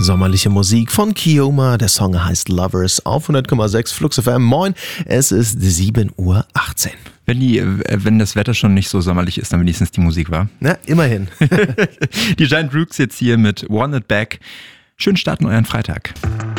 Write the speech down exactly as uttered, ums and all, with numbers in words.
Sommerliche Musik von Kioma. Der Song heißt Lovers auf hundert Komma sechs Flux F M. Moin, es ist sieben Uhr achtzehn. Wenn, die, wenn das Wetter schon nicht so sommerlich ist, dann wenigstens die Musik war. Na, immerhin. Die Giant Rooks jetzt hier mit Want It Back. Schönen Start in euren Freitag.